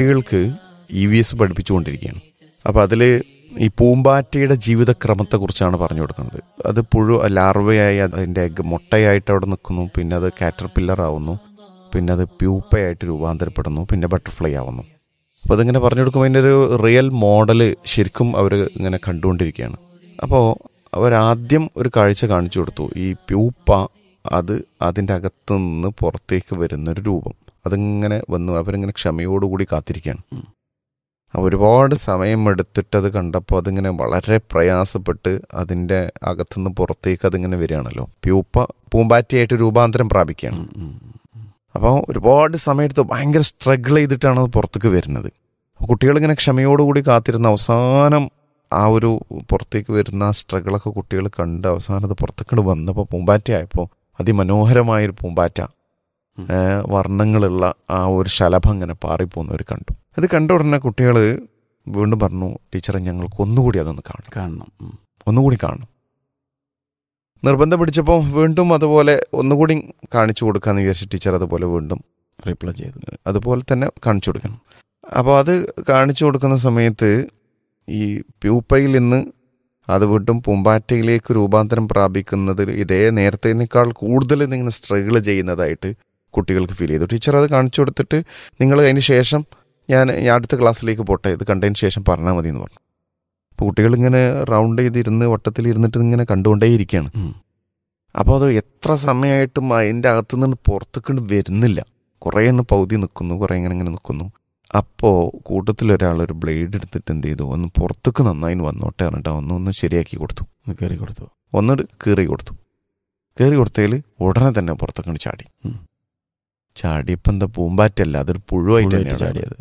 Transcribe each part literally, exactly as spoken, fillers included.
കുട്ടികൾക്ക് E V S പഠിപ്പിച്ചുകൊണ്ടിരിക്കുകയാണ്. അപ്പോൾ അതിൽ ഈ പൂമ്പാറ്റയുടെ ജീവിതക്രമത്തെക്കുറിച്ചാണ് പറഞ്ഞു കൊടുക്കുന്നത്. അത് പുഴു ലാർവയായി അതിൻ്റെ എഗ് മുട്ടയായിട്ട് അവിടെ നിൽക്കുന്നു, പിന്നെ അത് കാറ്റർപില്ലർ ആവുന്നു, പിന്നെ അത് പ്യൂപ്പയായിട്ട് രൂപാന്തരപ്പെടുന്നു, പിന്നെ ബട്ടർഫ്ലൈ ആവുന്നു. അപ്പോൾ അതിങ്ങനെ പറഞ്ഞു കൊടുക്കുമ്പോൾ അതിൻ്റെ ഒരു റിയൽ മോഡൽ ശരിക്കും അവർ ഇങ്ങനെ കണ്ടുകൊണ്ടിരിക്കുകയാണ്. അപ്പോൾ അവരാദ്യം ഒരു കാഴ്ച കാണിച്ചു കൊടുത്തു. ഈ പ്യൂപ്പ അത് അതിൻ്റെ അകത്തു നിന്ന് പുറത്തേക്ക് വരുന്നൊരു രൂപം അതിങ്ങനെ വന്നു. അവരിങ്ങനെ ക്ഷമയോടുകൂടി കാത്തിരിക്കുകയാണ്. ഒരുപാട് സമയം എടുത്തിട്ടത് കണ്ടപ്പോൾ അതിങ്ങനെ വളരെ പ്രയാസപ്പെട്ട് അതിൻ്റെ അകത്തുനിന്ന് പുറത്തേക്ക് അതിങ്ങനെ വരികയാണല്ലോ. പ്യൂപ്പ പൂമ്പാറ്റയായിട്ട് രൂപാന്തരം പ്രാപിക്കുകയാണ്. അപ്പോൾ ഒരുപാട് സമയത്ത് ഭയങ്കര സ്ട്രഗിൾ ചെയ്തിട്ടാണ് അത് പുറത്തേക്ക് വരുന്നത്. കുട്ടികളിങ്ങനെ ക്ഷമയോടുകൂടി കാത്തിരുന്ന അവസാനം ആ ഒരു പുറത്തേക്ക് വരുന്ന ആ സ്ട്രഗിളൊക്കെ കുട്ടികൾ കണ്ട് അവസാനം അത് പുറത്തേക്ക് വന്നപ്പോൾ പൂമ്പാറ്റയായപ്പോൾ അതിമനോഹരമായൊരു പൂമ്പാറ്റ വർണ്ണങ്ങളുള്ള ആ ഒരു ശലഭം ഇങ്ങനെ പാറിപ്പോകുന്നവർ കണ്ടു. അത് കണ്ട ഉടനെ കുട്ടികൾ വീണ്ടും പറഞ്ഞു, ടീച്ചറെ ഞങ്ങൾക്ക് ഒന്നുകൂടി അതൊന്ന് കാണണം കാണണം ഒന്നുകൂടി കാണണം. നിർബന്ധം പിടിച്ചപ്പോൾ വീണ്ടും അതുപോലെ ഒന്നുകൂടി കാണിച്ചു കൊടുക്കാമെന്ന് വിചാരിച്ചു ടീച്ചർ അതുപോലെ വീണ്ടും റിപ്ലൈ ചെയ്തു. അതുപോലെ തന്നെ കാണിച്ചു കൊടുക്കണം. അപ്പോൾ അത് കാണിച്ചു കൊടുക്കുന്ന സമയത്ത് ഈ പ്യൂപ്പയിൽ നിന്ന് അത് വീണ്ടും പൂമ്പാറ്റയിലേക്ക് രൂപാന്തരം പ്രാപിക്കുന്നതിൽ ഇതേ നേരത്തേനേക്കാൾ കൂടുതൽ നിങ്ങൾ സ്ട്രഗിൾ ചെയ്യുന്നതായിട്ട് കുട്ടികൾക്ക് ഫീൽ ചെയ്തു. ടീച്ചർ അത് കാണിച്ചു കൊടുത്തിട്ട് നിങ്ങൾ അതിന് ശേഷം ഞാൻ ഞാൻ അടുത്ത ക്ലാസ്സിലേക്ക് പോട്ടെ, ഇത് കണ്ടതിന് ശേഷം പറഞ്ഞാൽ മതി എന്ന് പറഞ്ഞു. അപ്പോൾ കുട്ടികളിങ്ങനെ റൗണ്ട് ചെയ്തിരുന്ന് വട്ടത്തിൽ ഇരുന്നിട്ട് ഇങ്ങനെ കണ്ടുകൊണ്ടേയിരിക്കുകയാണ്. അപ്പോൾ അത് എത്ര സമയമായിട്ടും അതിൻ്റെ അകത്തു നിന്ന് പുറത്തേക്കൊണ്ട് വരുന്നില്ല. കുറേ എണ്ണം പൗതി നിൽക്കുന്നു, കുറേ ഇങ്ങനെ ഇങ്ങനെ നിൽക്കുന്നു. അപ്പോൾ കൂട്ടത്തിലൊരാളൊരു ബ്ലേഡ് എടുത്തിട്ട് എന്ത് ചെയ്തു, ഒന്ന് പുറത്തേക്ക് നന്നായി വന്നോട്ടെ പറഞ്ഞിട്ട് ഒന്ന് ഒന്ന് ശരിയാക്കി കൊടുത്തു. കയറി കൊടുത്തു ഒന്ന് കീറി കൊടുത്തു. കയറി കൊടുത്തതിൽ ഉടനെ തന്നെ പുറത്തേക്കാണ് ചാടി. ചാടിയപ്പോൾ എന്താ പൂമ്പാറ്റല്ല, അതൊരു പുഴുവായിട്ട് തന്നെയാണ് ചാടിയത്.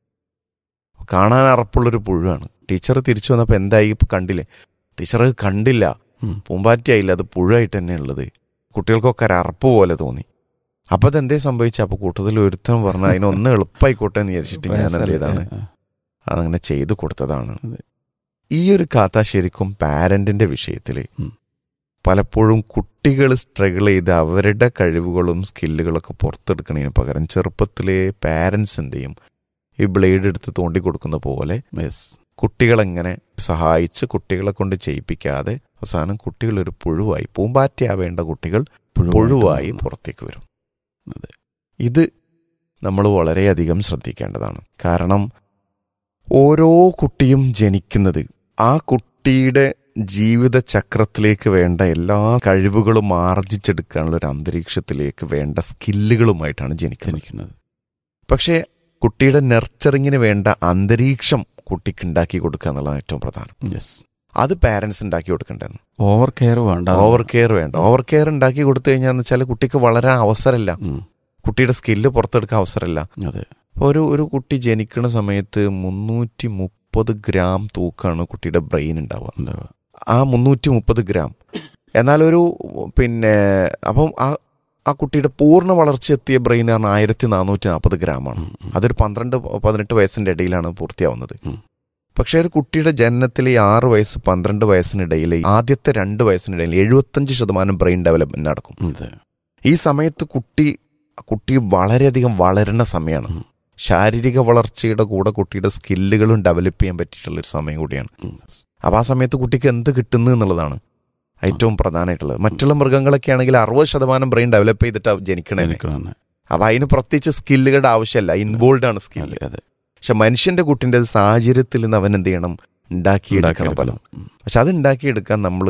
കാണാൻ അറപ്പുള്ളൊരു പുഴുവാണ്. ടീച്ചർ തിരിച്ചു വന്നപ്പോൾ എന്തായി ഇപ്പം കണ്ടില്ലേ? ടീച്ചർ അത് കണ്ടില്ല, പൂമ്പാറ്റയായില്ല, അത് പുഴുവായിട്ട് തന്നെ ഉള്ളത്. കുട്ടികൾക്കൊക്കെ ഒരു അറപ്പ് പോലെ തോന്നി. അപ്പം അതെന്തേ സംഭവിച്ച? അപ്പോൾ കൂട്ടത്തിൽ ഒരുത്തം പറഞ്ഞാൽ അതിനൊന്ന് എളുപ്പമായിക്കോട്ടെ എന്ന് വിചാരിച്ചിട്ട് ഞാൻ എന്ത് ചെയ്താണ് അതങ്ങനെ ചെയ്തു കൊടുത്തതാണ്. ഈ ഒരു കഥ ശരിക്കും പാരന്റിന്റെ വിഷയത്തിൽ പലപ്പോഴും കുട്ടികൾ സ്ട്രഗിൾ ചെയ്ത് അവരുടെ കഴിവുകളും സ്കില്ലുകളൊക്കെ പുറത്തെടുക്കുന്നതിന് പകരം ചെറുപ്പത്തിലെ പാരൻസ് എന്ത് ചെയ്യും, ഈ ബ്ലേഡ് എടുത്ത് തോണ്ടി കൊടുക്കുന്ന പോലെ കുട്ടികളെങ്ങനെ സഹായിച്ച് കുട്ടികളെ കൊണ്ട് ചെയ്യിപ്പിക്കാതെ അവസാനം കുട്ടികളൊരു പുഴുവായി, പൂമ്പാറ്റയാവേണ്ട കുട്ടികൾ പുഴുവായി പുറത്തേക്ക് വരും. ഇത് നമ്മൾ വളരെയധികം ശ്രദ്ധിക്കേണ്ടതാണ്. കാരണം ഓരോ കുട്ടിയും ജനിക്കുന്നത് ആ കുട്ടിയുടെ ജീവിതചക്രത്തിലേക്ക് വേണ്ട എല്ലാ കഴിവുകളും ആർജിച്ചെടുക്കാനുള്ള ഒരു അന്തരീക്ഷത്തിലേക്ക് വേണ്ട സ്കില്ലുകളുമായിട്ടാണ് ജനിക്കുന്നത്. പക്ഷേ കുട്ടിയുടെ നെർച്ചറിങ്ങിന് വേണ്ട അന്തരീക്ഷം കുട്ടിക്ക് ഉണ്ടാക്കി കൊടുക്കുക എന്നുള്ളതാണ് ഏറ്റവും പ്രധാനം. അത് പാരൻസ് ഉണ്ടാക്കി കൊടുക്കേണ്ടതാണ്. ഓവർ കെയർ വേണ്ട ഓവർ കെയർ വേണ്ട ഓവർ കെയർ ഉണ്ടാക്കി കൊടുത്തു കഴിഞ്ഞാൽ വെച്ചാൽ കുട്ടിക്ക് വളരാൻ അവസരമില്ല, കുട്ടിയുടെ സ്കില്ല് പുറത്തെടുക്കാൻ അവസരമില്ല. ഒരു ഒരു കുട്ടി ജനിക്കുന്ന സമയത്ത് മുന്നൂറ്റി മുപ്പത് ഗ്രാം തൂക്കാണ് കുട്ടിയുടെ ബ്രെയിൻ ഉണ്ടാവുക. ആ മുന്നൂറ്റി മുപ്പത് ഗ്രാം എന്നാൽ ഒരു പിന്നെ അപ്പം ആ ആ കുട്ടിയുടെ പൂർണ്ണ വളർച്ച എത്തിയ ബ്രെയിൻ ആണ് ആയിരത്തി നാനൂറ്റി നാൽപ്പത് ഗ്രാമാണ്. അതൊരു പന്ത്രണ്ട് പതിനെട്ട് വയസ്സിൻ്റെ ഇടയിലാണ് പൂർത്തിയാവുന്നത്. പക്ഷേ ഒരു കുട്ടിയുടെ ജനനത്തിലെ ആറ് വയസ്സ് പന്ത്രണ്ട് വയസ്സിനിടയിൽ ആദ്യത്തെ രണ്ട് വയസ്സിനിടയിൽ എഴുപത്തഞ്ച് ശതമാനം ബ്രെയിൻ ഡെവലപ്മെന്റ് നടക്കും. ഈ സമയത്ത് കുട്ടി കുട്ടി വളരെയധികം വളരുന്ന സമയമാണ്. ശാരീരിക വളർച്ചയുടെ കൂടെ കുട്ടിയുടെ സ്കില്ലുകളും ഡെവലപ്പ് ചെയ്യാൻ പറ്റിയിട്ടുള്ളൊരു സമയം കൂടിയാണ്. അപ്പോൾ ആ സമയത്ത് കുട്ടിക്ക് എന്ത് കിട്ടുന്നു എന്നുള്ളതാണ് ഏറ്റവും പ്രധാനമായിട്ടുള്ളത്. മറ്റുള്ള മൃഗങ്ങളൊക്കെ ആണെങ്കിൽ അറുപത് ശതമാനം ബ്രെയിൻ ഡെവലപ്പ് ചെയ്തിട്ട് ജനിക്കണേ. അപ്പോൾ അതിന് പ്രത്യേകിച്ച് സ്കില്ലുകളുടെ ആവശ്യമല്ല, ഇൻവോൾവ് ആണ് സ്കില്ല്. പക്ഷെ മനുഷ്യന്റെ കുട്ടിൻ്റെ സാഹചര്യത്തിൽ നിന്ന് അവൻ എന്ത് ചെയ്യണം, ഉണ്ടാക്കിയെടുക്കണം പലതും. പക്ഷെ അത് ഉണ്ടാക്കിയെടുക്കാൻ നമ്മൾ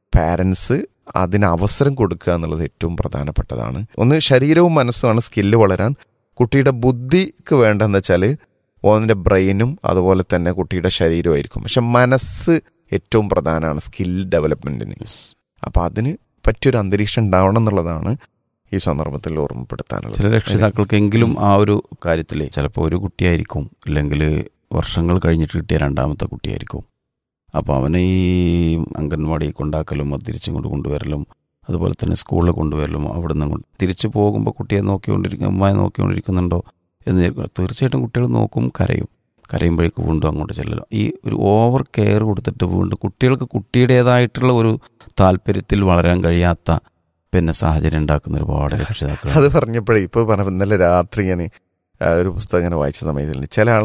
പാരൻസ് അതിന് അവസരം കൊടുക്കുക എന്നുള്ളത് ഏറ്റവും പ്രധാനപ്പെട്ടതാണ്. ഒന്ന് ശരീരവും മനസ്സുമാണ് സ്കില്ല് വളരാൻ. കുട്ടിയുടെ ബുദ്ധിക്ക് വേണ്ടതെന്ന് വെച്ചാൽ ഓന്നിൻ്റെ ബ്രെയിനും അതുപോലെ തന്നെ കുട്ടിയുടെ ശരീരമായിരിക്കും. പക്ഷെ മനസ്സ് ഏറ്റവും പ്രധാനമാണ് സ്കിൽ ഡെവലപ്മെന്റിന്. അപ്പം അതിന് പറ്റിയൊരു അന്തരീക്ഷം ഉണ്ടാവണം എന്നുള്ളതാണ് ഈ സന്ദർഭത്തിൽ ഓർമ്മപ്പെടുത്താനുള്ളത്. ചില രക്ഷിതാക്കൾക്കെങ്കിലും ആ ഒരു കാര്യത്തിൽ ചിലപ്പോൾ ഒരു കുട്ടിയായിരിക്കും, അല്ലെങ്കിൽ വർഷങ്ങൾ കഴിഞ്ഞിട്ട് കിട്ടിയ രണ്ടാമത്തെ കുട്ടിയായിരിക്കും. അപ്പോൾ അവനെ ഈ അംഗൻവാടി കൊണ്ടാക്കലും അത് തിരിച്ചും കൊണ്ട് കൊണ്ടുവരലും അതുപോലെ തന്നെ സ്കൂളിൽ കൊണ്ടുവരലും അവിടെ നിന്ന് തിരിച്ചു പോകുമ്പോൾ കുട്ടിയെ നോക്കിക്കൊണ്ടിരിക്കും, അമ്മയെ നോക്കിക്കൊണ്ടിരിക്കുന്നുണ്ടോ എന്ന് തീർച്ചയായിട്ടും കുട്ടികൾ നോക്കും, കരയും. കരയുമ്പോഴേക്ക് വീണ്ടും അങ്ങോട്ട് ചെല്ലലും. ഈ ഒരു ഓവർ കെയർ കൊടുത്തിട്ട് വീണ്ടും കുട്ടികൾക്ക് കുട്ടിയുടേതായിട്ടുള്ള ഒരു താല്പര്യത്തിൽ വളരാൻ കഴിയാത്ത പിന്നെ സാഹചര്യം ഉണ്ടാക്കുന്ന ഒരുപാട് രക്ഷിതാക്കൾ. അത് പറഞ്ഞപ്പോഴേ ഇപ്പോൾ പറഞ്ഞ ഇന്നലെ രാത്രി ഞാൻ ഒരു പുസ്തകം ഇങ്ങനെ വായിച്ച സമയത്തിൽ ചില